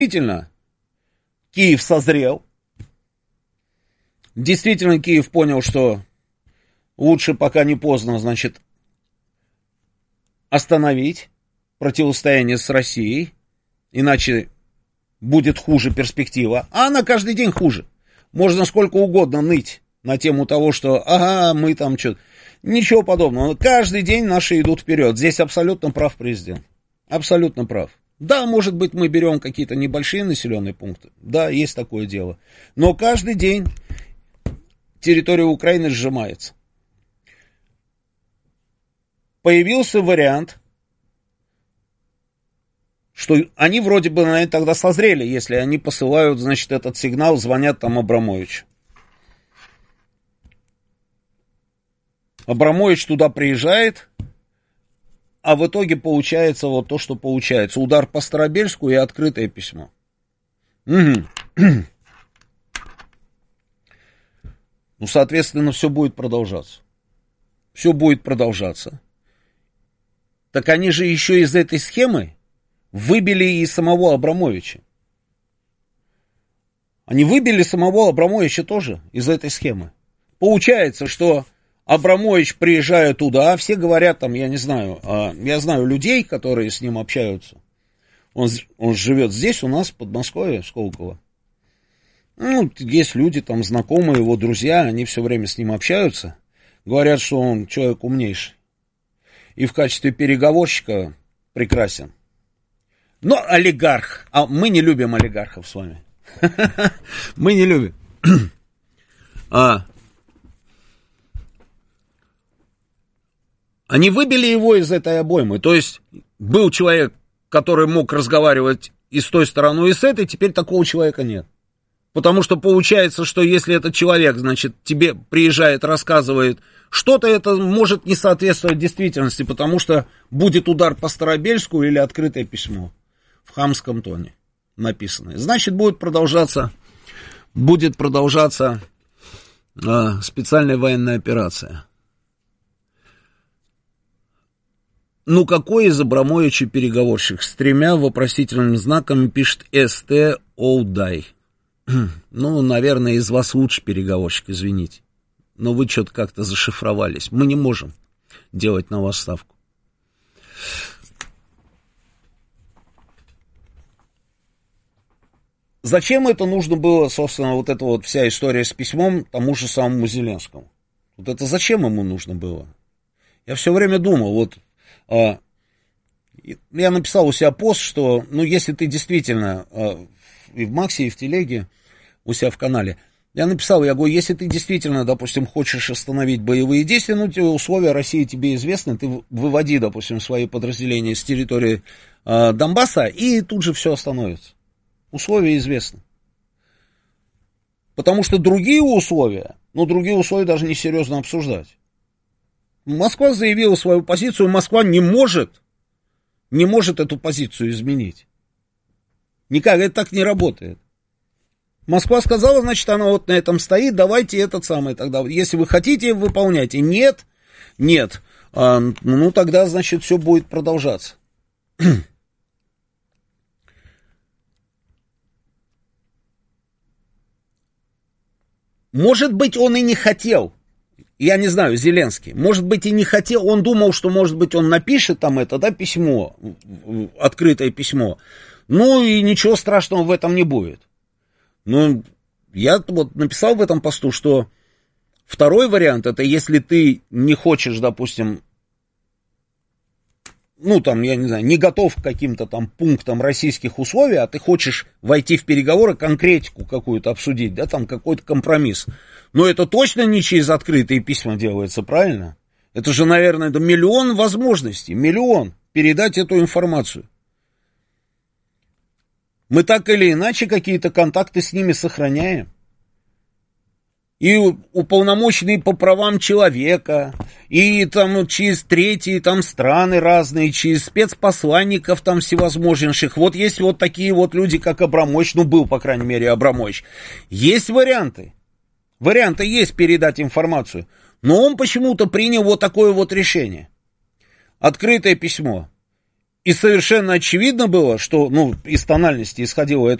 Действительно, Киев созрел. Действительно, Киев понял, что лучше пока не поздно, значит, остановить противостояние с Россией, иначе будет хуже перспектива. А она каждый день хуже. Можно сколько угодно ныть на тему того, что ага, мы там что-то. Ничего подобного. Каждый день наши идут вперед. Здесь абсолютно прав президент. Абсолютно прав. Да, может быть, мы берем какие-то небольшие населенные пункты. Да, есть такое дело. Но каждый день территория Украины сжимается. Появился вариант, что они вроде бы, наверное, тогда созрели, если они посылают, значит, этот сигнал, звонят там Абрамовичу. Абрамович туда приезжает, а в итоге получается вот то, что получается. Удар по Старобельску и открытое письмо. Угу. Ну, соответственно, все будет продолжаться. Все будет продолжаться. Так они же еще из этой схемы выбили и самого Абрамовича. Они выбили самого Абрамовича тоже из этой схемы. Получается, что Абрамович приезжает туда, все говорят там, я не знаю, я знаю людей, которые с ним общаются. Он живет здесь у нас, в Подмосковье, Сколково. Ну, есть люди там знакомые, его друзья, они все время с ним общаются. Говорят, что он человек умнейший. И в качестве переговорщика прекрасен. Но олигарх. А мы не любим олигархов с вами. Мы не любим. Они выбили его из этой обоймы. То есть был человек, который мог разговаривать и с той стороной, и с этой, теперь такого человека нет. Потому что получается, что если этот человек, значит, тебе приезжает, рассказывает что-то, это может не соответствовать действительности, потому что будет удар по Старобельску или открытое письмо в хамском тоне написанное. Значит, будет продолжаться специальная военная операция. Ну, какой из Абрамовича переговорщик? С 3 вопросительными знаками пишет СТ Оудай. Ну, наверное, из вас лучше переговорщик, извините. Но вы что-то как-то зашифровались. Мы не можем делать на вас ставку. Зачем это нужно было, собственно, вот эта вот вся история с письмом тому же самому Зеленскому? Вот это зачем ему нужно было? Я все время думал, вот... Я написал у себя пост, что, ну, если ты действительно и в Максе, и в Телеге, у себя в канале, я написал, я говорю, если ты действительно, допустим, хочешь остановить боевые действия, ну, условия России тебе известны, ты выводи, допустим, свои подразделения с территории Донбасса, и тут же все остановится. Условия известны. Потому что другие условия даже несерьезно обсуждать. Москва заявила свою позицию, Москва не может эту позицию изменить. Никак, это так не работает. Москва сказала, значит, она вот на этом стоит, давайте этот самый тогда, если вы хотите, выполняйте. Нет, ну тогда, значит, все будет продолжаться. Может быть, он и не хотел. Я не знаю, Зеленский, может быть, и не хотел, он думал, что, может быть, он напишет там это, да, письмо, открытое письмо, ну, и ничего страшного в этом не будет. Ну, я вот написал в этом посту, что второй вариант, это если ты не хочешь, допустим, ну, там, я не знаю, не готов к каким-то там пунктам российских условий, а ты хочешь войти в переговоры, конкретику какую-то обсудить, да, там, какой-то компромисс. Но это точно не через открытые письма делается, правильно? Это же, наверное, это миллион возможностей, миллион передать эту информацию. Мы так или иначе какие-то контакты с ними сохраняем. И уполномоченные по правам человека, и там через третьи там страны разные, через спецпосланников там всевозможнейших. Вот есть вот такие вот люди, как Абрамович, ну был, по крайней мере, Абрамович. Есть варианты. Варианты есть передать информацию. Но он почему-то принял вот такое вот решение. Открытое письмо. И совершенно очевидно было, что, ну, из тональности исходило это